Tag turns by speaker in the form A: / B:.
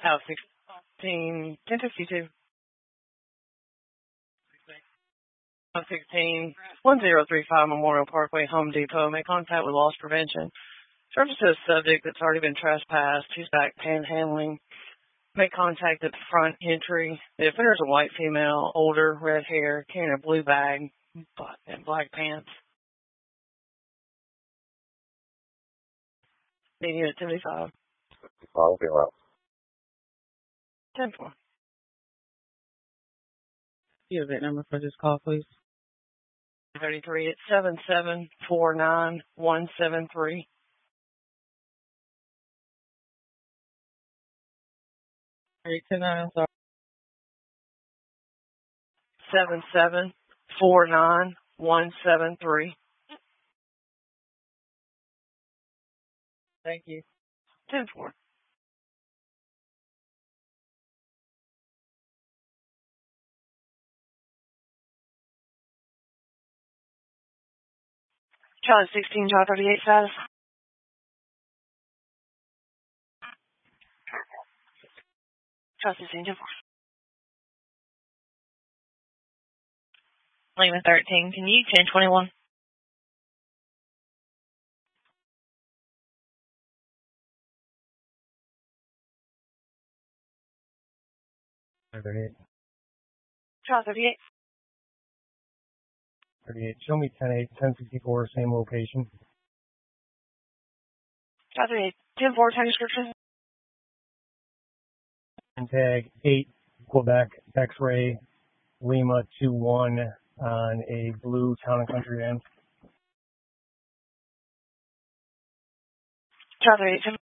A: House 16, 1052. House 16, 1035 Memorial Parkway, Home Depot. Make contact with loss prevention. Service to a subject that's already been trespassed. He's back panhandling. Make contact at the front entry. The offender is a white female, older, red hair, carrying a blue bag and black pants. Meeting at 75.
B: I'll be around.
A: 10-4.
C: You have that number for this call, please.
A: 33 at 7749173.
C: I'm sorry.
A: 7749173.
C: Thank you.
A: 10-4. Charlie 16, Charlie 38 status. Charlie 16, 10-4.
D: Lima 13, can you 1021?
A: Charlie 38.
E: 38. Show me 10-8, 1064, same location.
A: Charlie 38, 10-4, tag description.
E: And tag 8, Quebec, X-ray, Lima 21 on a blue Town and Country van.
A: Charlie 38,